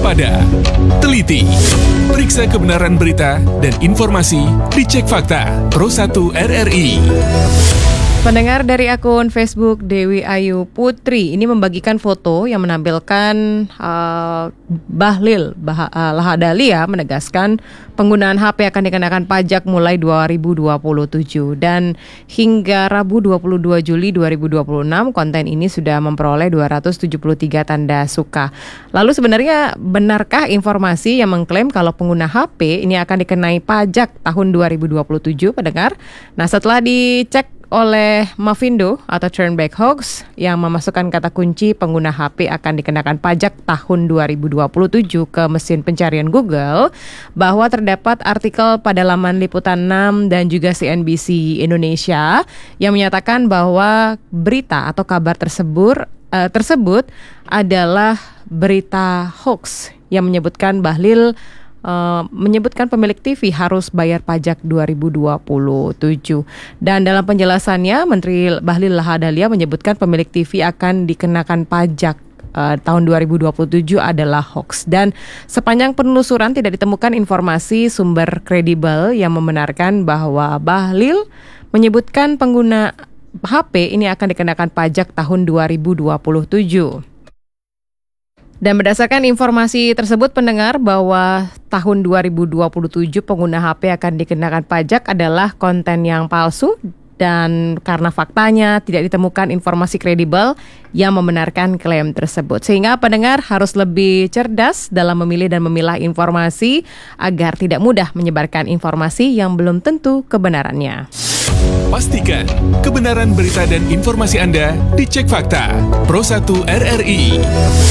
waspada, teliti, periksa kebenaran berita dan informasi dicek fakta Pro1 RRI. Pendengar dari akun Facebook Dewi Ayu Putri ini membagikan foto yang menampilkan Bahlil Lahadalia menegaskan penggunaan HP akan dikenakan pajak mulai 2027 dan hingga Rabu 22 Juli 2026 konten ini sudah memperoleh 273 tanda suka. Lalu sebenarnya benarkah informasi yang mengklaim kalau pengguna HP ini akan dikenai pajak tahun 2027, pendengar? Nah, setelah dicek oleh Mavindo atau Turnback Hoax yang memasukkan kata kunci pengguna HP akan dikenakan pajak tahun 2027 ke mesin pencarian Google, bahwa terdapat artikel pada laman Liputan 6 dan juga CNBC Indonesia yang menyatakan bahwa berita atau kabar tersebut adalah berita hoax yang menyebutkan menyebutkan pemilik TV harus bayar pajak 2027. Dan dalam penjelasannya, Menteri Bahlil Lahadalia menyebutkan pemilik TV akan dikenakan pajak tahun 2027 adalah hoax. Dan sepanjang penelusuran tidak ditemukan informasi sumber kredibel yang membenarkan bahwa Bahlil menyebutkan pengguna HP ini akan dikenakan pajak tahun 2027. Dan berdasarkan informasi tersebut, pendengar, bahwa tahun 2027 pengguna HP akan dikenakan pajak adalah konten yang palsu dan karena faktanya tidak ditemukan informasi kredibel yang membenarkan klaim tersebut. Sehingga pendengar harus lebih cerdas dalam memilih dan memilah informasi agar tidak mudah menyebarkan informasi yang belum tentu kebenarannya. Pastikan kebenaran berita dan informasi Anda dicek fakta Pro1 RRI.